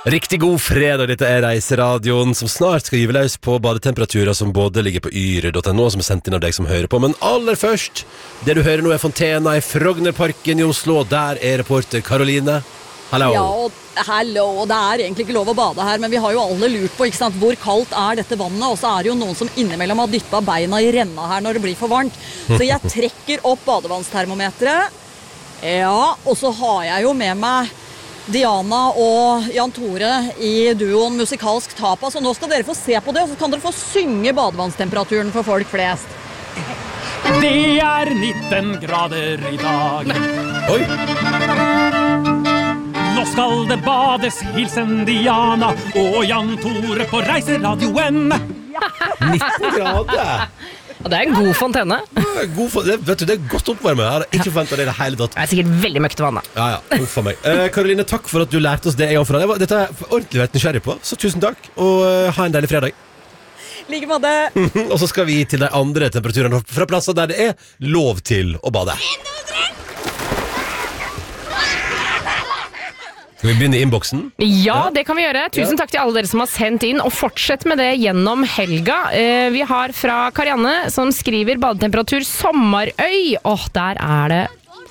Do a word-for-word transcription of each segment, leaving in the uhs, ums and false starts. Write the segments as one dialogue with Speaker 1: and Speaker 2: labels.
Speaker 1: Riktig god fredag, dette er Reiseradioen som snart skal give løs på badetemperaturer som både ligger på yr punktum no som er sendt inn av deg som hører på. Men aller først, det du hører nå er Fontena i Frognerparken i Oslo, og der er reporter Karoline. Hallo.
Speaker 2: Ja, og, hallo, og det er egentlig ikke lov å bade her, men vi har jo alle lurt på, ikke sant, hvor kaldt er dette vannet, og så er det jo noen som innimellom har dyppet beina i renna her når det blir for varmt. Så jeg trekker opp badevannstermometeret, ja, og så har jeg jo med meg Diana og Jan Tore i duoen Musikalsk Tapas, og nå skal dere få se på det, og så kan dere få synge badevannstemperaturen for folk flest.
Speaker 3: Det er nitten grader i dag.
Speaker 1: Oi!
Speaker 3: Nå skal det bades, hilsen Diana og Jan Tore på Reiseradioen.
Speaker 1: nitten grader!
Speaker 4: Og det er en god fontene.
Speaker 1: God for, det, vet du, det er godt oppvarmet. Jeg hadde ikke forventet det i det hele tatt.
Speaker 4: Det er sikkert veldig møkt vann da.
Speaker 1: Ja, ja, uff for meg. Eh, Karoline, takk for at du lærte oss det jeg fra deg. Dette er ordentlig vært nysgjerrig på, så tusen takk. Og uh, ha en deilig fredag.
Speaker 2: Like på det.
Speaker 1: Og så skal vi til de andre temperaturene fra plasser der det er lov til å bade. Skal vi begynne i innboksen?
Speaker 4: Ja, det kan vi gjøre. Tusen takk til alle dere som har sendt inn, og fortsett med det gjennom helga. Eh, vi har fra Karianne som skriver badetemperatur Sommerøy. Åh, der er det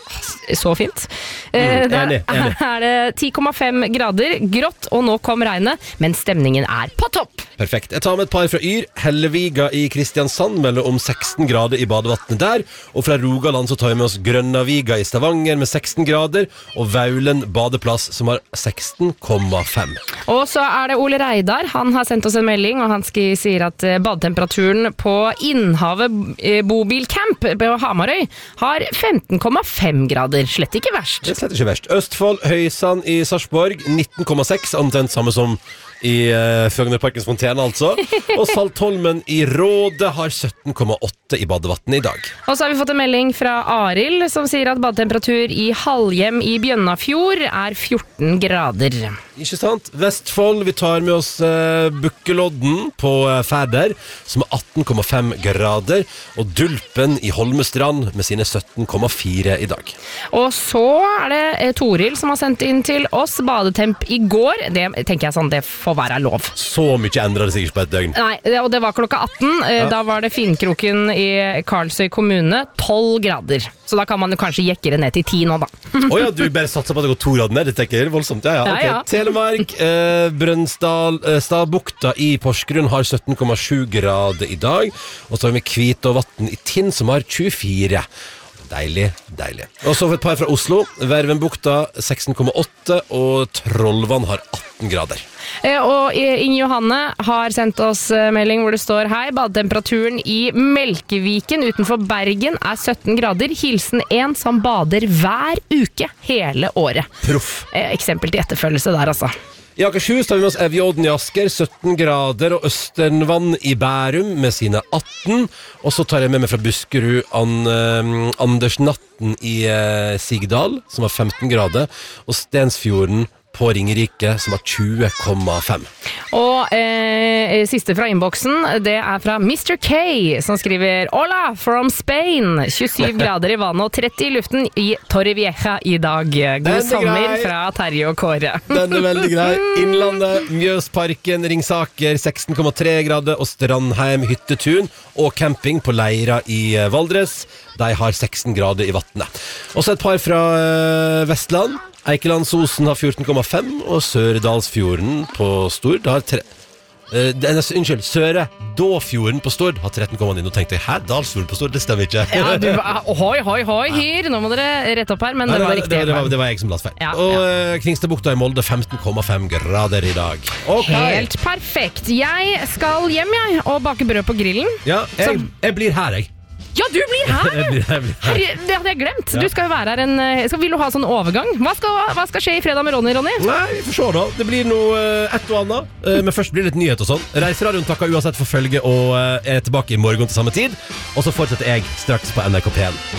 Speaker 4: så fint. Eh,
Speaker 1: Mm,
Speaker 4: der
Speaker 1: enig, enig.
Speaker 4: er det ti komma fem grader, grått, og nå kom regnet, men stemningen er på topp.
Speaker 1: Perfekt. Jeg tar med et par fra Yr. Helleviga i Kristiansand melder om seksten grader i badevattnet der. Og fra Rogaland så tar vi med oss Grønnaviga i Stavanger med seksten grader, og Vaulen badeplass som har seksten komma fem.
Speaker 4: Og så er det Ole Reidar. Han har sendt oss en melding, og han sk- sier at eh, badetemperaturen på Innhavet eh, bobilcamp på Hamarøy har femten komma fem grader. Slett ikke verst.
Speaker 1: Det er slett ikke verst. Østfold, Høysand i Sarpsborg, nitten komma seks, omtrent samme som i uh, Frognerparkens fontene, altså. Og Saltholmen i Råde har sytten komma åtte i badevattnet i dag.
Speaker 4: Og så har vi fått en melding fra Arild som sier at badetemperatur i Halhjem i Bjønnafjord er fjorten grader.
Speaker 1: Ikke sant? Vestfold, vi tar med oss uh, Bukkelodden på uh, Færder, som er atten komma fem grader, og Dulpen i Holmestrand med sine sytten komma fire i dag.
Speaker 4: Og så er det eh, Toril som har sendt inn til oss badetemp i går. Det tenker jeg sånn, det får være lov.
Speaker 1: Så mye endret det sikkert på et døgn.
Speaker 4: Nei, det- og det var klokka atten. Eh,
Speaker 1: Ja.
Speaker 4: Da var det Finnkroken i Karlsøy kommune, tolv grader. Så da kan man jo kanskje jekke det ned til ti nå da.
Speaker 1: Åja, du bare satser på at det går to grader ned. Det tenker jeg voldsomt. Ja, ja, ok.
Speaker 4: Ja, ja.
Speaker 1: Telemark, eh, Brønsdal, eh, Stadbukta i Porsgrunn har sytten komma sju grader i dag. Og så har vi Kvitåvatn i Tinn som har tjuefire. Deilig, deilig. Og så et par fra Oslo. Vervenbukta seksten komma åtte, og Trollvann har atten grader.
Speaker 4: Eh, Og eh, Inge Johanne har sendt oss eh, melding hvor det står: hei, badetemperaturen i Melkeviken utenfor Bergen er sytten grader. Hilsen en som bader hver uke hele året.
Speaker 1: Proff.
Speaker 4: Eh, Eksempel til etterfølgelse der, altså.
Speaker 1: I Akershus tar vi med oss Evjodden i Asker, sytten grader, og Østernvann i Bærum med sine atten. Og så tar jeg med meg fra Buskerud An, eh, Andersnatten i eh, Sigdal, som har femten grader, og Stensfjorden på Ringerike, som har tjue komma fem.
Speaker 4: Og eh, siste fra innboksen, det er fra mister K, som skriver: Hola, from Spain! tjuesyv grader i vannet og tretti i luften i Torrevieja i dag. God
Speaker 1: Den er
Speaker 4: sommer
Speaker 1: grei.
Speaker 4: fra Terje og Kåre.
Speaker 1: Den er veldig grei. Innlandet, Mjøsparken, Ringsaker, seksten komma tre grader, og Strandheim, hyttetun og camping på Leira i eh, Valdres. De har seksten grader i vattnet. Og så et par fra eh, Vestland. Eikelandsosen har fjorten komma fem, og Søredalsfjorden på Stord har tre... Uh, unnskyld, Søre Dåfjorden på Stord har tretten komma ni. Nå tenkte jeg, hæ, Dalsfjorden på Stord, det stemmer ikke.
Speaker 4: Ja, du, hoi, hoi, hoi, hyr. Nå må dere rette opp her, men
Speaker 1: Nei,
Speaker 4: det var
Speaker 1: det,
Speaker 4: riktig.
Speaker 1: det, det, var, det var jeg som las feil.
Speaker 4: Ja,
Speaker 1: og
Speaker 4: ja.
Speaker 1: uh, Kringstadbukta i Molde femten komma fem grader i dag. Ok.
Speaker 4: Helt perfekt. Jeg skal hjem, jeg, og bake brød på grillen.
Speaker 1: Ja, jeg, jeg blir her, jeg.
Speaker 4: Ja, du blir her!
Speaker 1: Jeg blir, jeg blir her.
Speaker 4: Herre, det hadde jeg glemt.
Speaker 1: Ja.
Speaker 4: Du skal jo være her en eh, skal, Vil du ha sånn overgang? Hva skal, hva skal skje i fredag med Ronny, Ronny?
Speaker 1: Nei, vi får se da. Det blir noe uh, et og annet. Uh, men først blir det litt nyhet og sånn. Reiseradioen takker uansett for følge og uh, er tilbake i morgen til samme tid. Og så fortsetter jeg straks på N R K P en.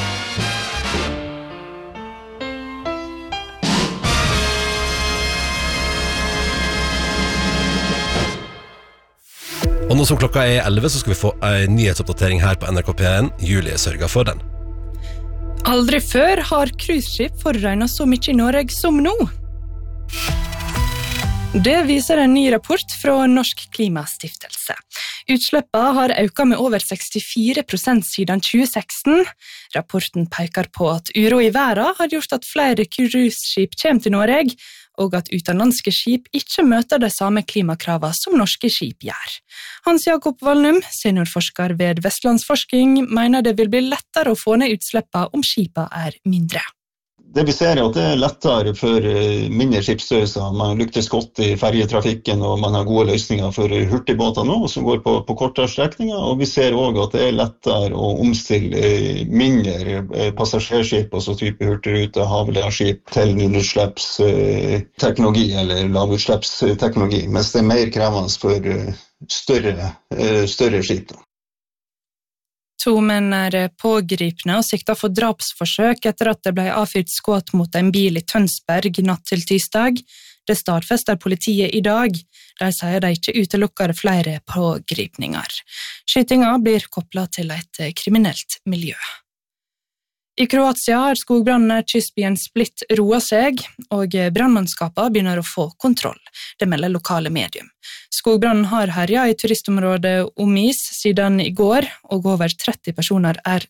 Speaker 1: Og nå som klokka er elleve, så skal vi få en nyhetsoppdatering her på N R K P en. Julie sørger for den.
Speaker 5: Aldri før har cruiseskip foruregnet så mye i Norge som nå. Det viser en ny rapport fra Norsk Klimastiftelse. Utslippene har økt med over sekstifire prosent siden tjue seksten. Rapporten peker på at uro i verden har gjort at flere cruiseskip kommer til Norge, og at utenlandske skip ikke møter de samme klimakravene som norske skip gjør. Hans Jakob Valnum, seniorforsker ved Vestlandsforsking, mener det vil bli lettere å få ned utslippene om skipene er mindre.
Speaker 6: Det vi ser er at det er lettere for mindre skipsstørrelser. Man lyktes godt i ferjetrafikken, og man har gode løsninger for hurtigbåter nå, som går på, på kortere strekninger. Og vi ser også at det er lettere å omstille mindre passasjerskip, altså type hurtigrute, havleaskip, til nullutslippsteknologi eller lavutslippsteknologi, mens det er mer krevende for større, større skip.
Speaker 5: To menn er pågripne og siktet for drapsforsøk etter at det ble avfyrt skudd mot en bil i Tønsberg natt til tirsdag. Det stadfester politiet i dag. De sier de ikke utelukker flere pågripninger. Skytingen blir koblet til et kriminelt miljø. I Kroatia har skogbrannene kystbyen Split roet seg, og brannmannskapene begynner å få kontroll. Det melder lokale medium. Skogbrannen har herjet i turistområdet Omis siden i går, og over tretti personer er